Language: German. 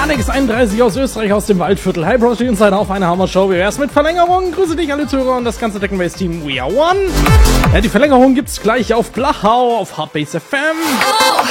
Alex31 aus Österreich, aus dem Waldviertel. Hi Bros, wir uns leider auf eine Hammer-Show. Wie wär's mit Verlängerung? Grüße dich alle Zuhörer und das ganze Decken-Base-Team. We are one. Ja, die Verlängerung gibt's gleich auf Blachau, auf Hardbase FM.